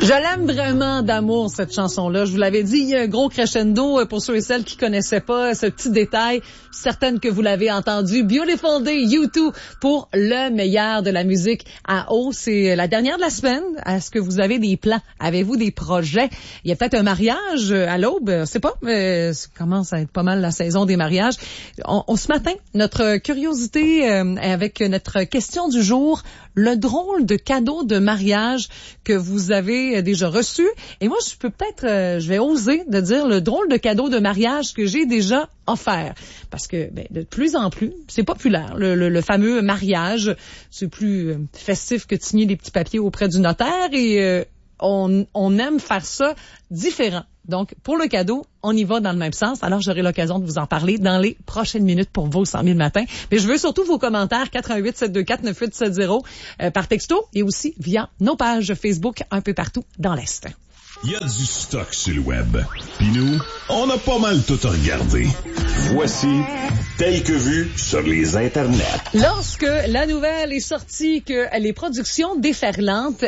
Je l'aime vraiment d'amour, cette chanson-là. Je vous l'avais dit, il y a un gros crescendo pour ceux et celles qui connaissaient pas ce petit détail. Certaines que vous l'avez entendu. Beautiful Day, U2 pour le meilleur de la musique à eau. C'est la dernière de la semaine. Est-ce que vous avez des plans? Avez-vous des projets? Il y a peut-être un mariage à l'aube. Je sais pas, mais ça commence à être pas mal la saison des mariages. Ce matin, notre curiosité avec notre question du jour, le drôle de cadeau de mariage que vous avez déjà reçu. Et moi, je vais oser de dire le drôle de cadeau de mariage que j'ai déjà offert. Parce que, de plus en plus, c'est populaire. Le fameux mariage, c'est plus festif que de signer des petits papiers auprès du notaire et on aime faire ça différent. Donc, pour le cadeau, on y va dans le même sens. Alors, j'aurai l'occasion de vous en parler dans les prochaines minutes pour vos 100 000 matins. Mais je veux surtout vos commentaires 88-724-9870 par texto et aussi via nos pages Facebook un peu partout dans l'Est. Il y a du stock sur le web. Puis nous, on a pas mal tout regardé. Voici Tel que vu sur les internets. Lorsque la nouvelle est sortie que les productions déferlantes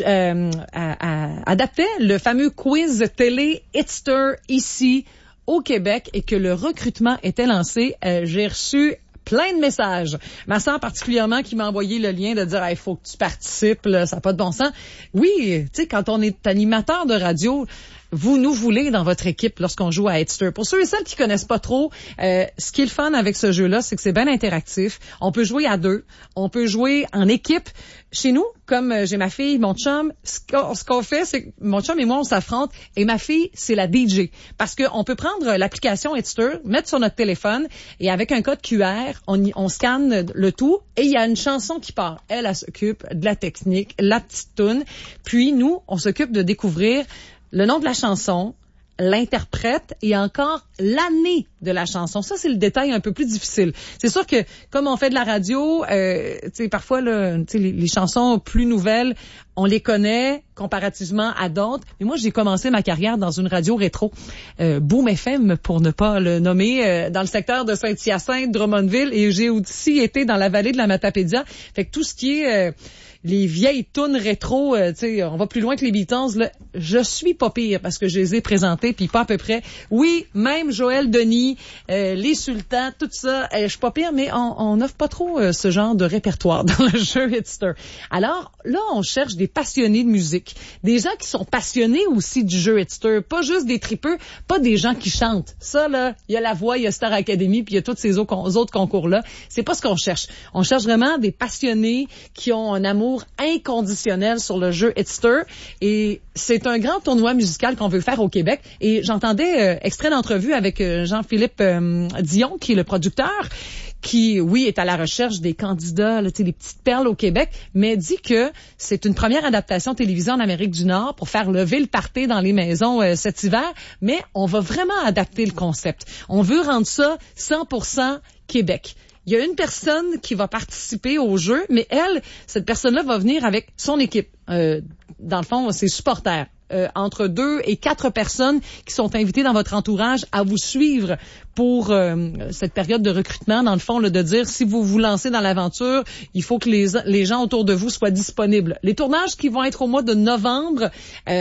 adaptaient le fameux quiz télé Hitster ici au Québec et que le recrutement était lancé, j'ai reçu plein de messages. Ma sœur particulièrement qui m'a envoyé le lien de dire « il faut que tu participes, là, ça n'a pas de bon sens ». Oui, tu sais, quand on est animateur de radio, vous nous voulez dans votre équipe lorsqu'on joue à Hitster. Pour ceux et celles qui connaissent pas trop, ce qui est le fun avec ce jeu-là, c'est que c'est bien interactif. On peut jouer à deux, on peut jouer en équipe. Chez nous, comme j'ai ma fille, mon chum, ce qu'on fait, c'est que mon chum et moi, on s'affronte et ma fille, c'est la DJ. Parce que on peut prendre l'application Hitster, mettre sur notre téléphone et avec un code QR, on scanne le tout et il y a une chanson qui part. Elle s'occupe de la technique, la petite toune. Puis nous, on s'occupe de découvrir le nom de la chanson, l'interprète et encore l'année de la chanson. Ça, c'est le détail un peu plus difficile. C'est sûr que, comme on fait de la radio, parfois, les chansons plus nouvelles, on les connaît comparativement à d'autres. Mais moi, j'ai commencé ma carrière dans une radio rétro, Boom FM, pour ne pas le nommer, dans le secteur de Saint-Hyacinthe, Drummondville, et j'ai aussi été dans la vallée de la Matapédia. Fait que tout ce qui est les vieilles tunes rétro, on va plus loin que les Beatles, là, je suis pas pire parce que je les ai présentées, puis pas à peu près. Oui, même Joël Denis, les Sultans, tout ça, je suis pas pire, mais on n'offre pas trop ce genre de répertoire dans le jeu Hitster. Alors là, on cherche des passionnés de musique, des gens qui sont passionnés aussi du jeu Hitster, pas juste des tripeux, pas des gens qui chantent. Ça, là, il y a La Voix, il y a Star Academy, puis il y a tous ces autres concours-là. C'est pas ce qu'on cherche. On cherche vraiment des passionnés qui ont un amour inconditionnel sur le jeu Hitster et c'est un grand tournoi musical qu'on veut faire au Québec et j'entendais extrait d'entrevue avec Jean-Philippe Dion qui est le producteur qui, oui, est à la recherche des candidats, là, des petites perles au Québec, mais dit que c'est une première adaptation télévisée en Amérique du Nord pour faire lever le party dans les maisons cet hiver, mais on va vraiment adapter le concept. On veut rendre ça 100% Québec. Il y a une personne qui va participer au jeu, mais cette personne-là va venir avec son équipe. Dans le fond, ses supporters. Entre 2 et 4 personnes qui sont invitées dans votre entourage à vous suivre pour cette période de recrutement, dans le fond, là, de dire si vous vous lancez dans l'aventure, il faut que les gens autour de vous soient disponibles. Les tournages qui vont être au mois de novembre,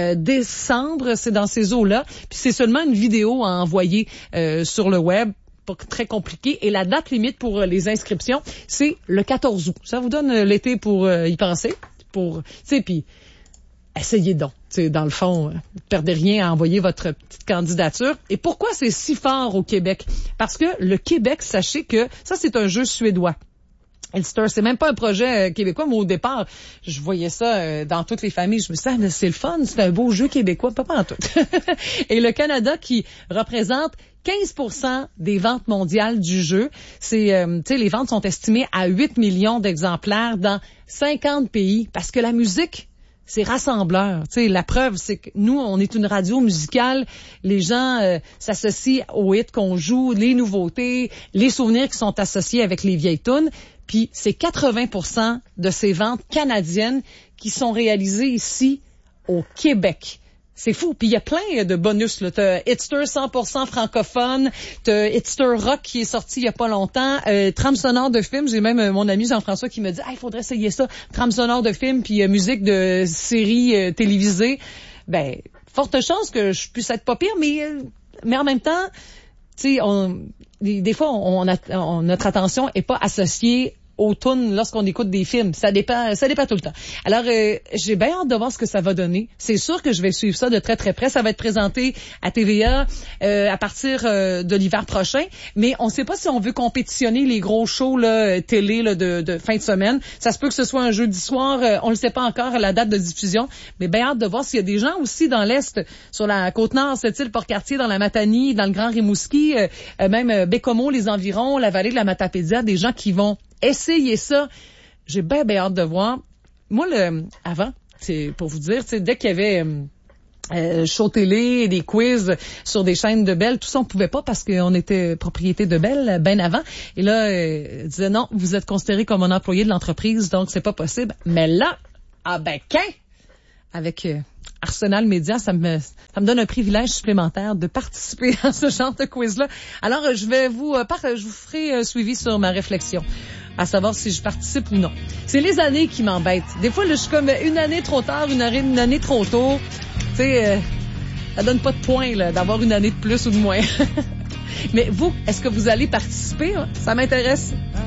décembre, c'est dans ces eaux-là. Puis c'est seulement une vidéo à envoyer sur le web. Pas très compliqué. Et la date limite pour les inscriptions, c'est le 14 août. Ça vous donne l'été pour y penser. Puis essayez donc. Dans le fond, ne perdez rien à envoyer votre petite candidature. Et pourquoi c'est si fort au Québec? Parce que le Québec, sachez que ça, c'est un jeu suédois. Hitster, c'est même pas un projet québécois, mais au départ, je voyais ça dans toutes les familles. Je me disais, mais c'est le fun, c'est un beau jeu québécois, pas en tout. Et le Canada qui représente 15% des ventes mondiales du jeu, les ventes sont estimées à 8 millions d'exemplaires dans 50 pays, parce que la musique, c'est rassembleur. La preuve, c'est que nous, on est une radio musicale. Les gens s'associent aux hits qu'on joue, les nouveautés, les souvenirs qui sont associés avec les vieilles tunes. Puis c'est 80% de ces ventes canadiennes qui sont réalisées ici au Québec. C'est fou. Puis il y a plein de bonus, là. T'as Hitster 100% francophone, t'as Hitster Rock qui est sorti il y a pas longtemps, trame sonore de film. J'ai même mon ami Jean-François qui me dit, il faudrait essayer ça. Trame sonore de film puis musique de séries télévisées. Ben, forte chance que je puisse être pas pire, mais en même temps, tu sais, des fois, notre attention est pas associée aux tunes lorsqu'on écoute des films. Ça dépend tout le temps. Alors, j'ai bien hâte de voir ce que ça va donner. C'est sûr que je vais suivre ça de très, très près. Ça va être présenté à TVA à partir de l'hiver prochain. Mais on sait pas si on veut compétitionner les gros shows là, télé là, de fin de semaine. Ça se peut que ce soit un jeudi soir. On le sait pas encore, la date de diffusion. Mais bien hâte de voir s'il y a des gens aussi dans l'Est, sur la Côte-Nord, Sept-Îles, Port-Cartier, dans la Matanie, dans le Grand Rimouski, même Bécomo, les environs, la vallée de la Matapédia, des gens qui vont essayer ça. J'ai bien hâte de voir. Moi, avant, c'est pour vous dire, dès qu'il y avait show télé, des quiz sur des chaînes de Bell, tout ça, on pouvait pas parce qu'on était propriété de Bell bien avant. Et là, disait non, vous êtes considéré comme un employé de l'entreprise, donc c'est pas possible. Mais là, avec Arsenal Média, ça me donne un privilège supplémentaire de participer à ce genre de quiz-là. Alors, je vous ferai suivi sur ma réflexion, à savoir si je participe ou non. C'est les années qui m'embêtent. Des fois, là, je suis comme une année trop tard, une année trop tôt. Tu sais, ça donne pas de points là, d'avoir une année de plus ou de moins. Mais vous, est-ce que vous allez participer? Hein? Ça m'intéresse.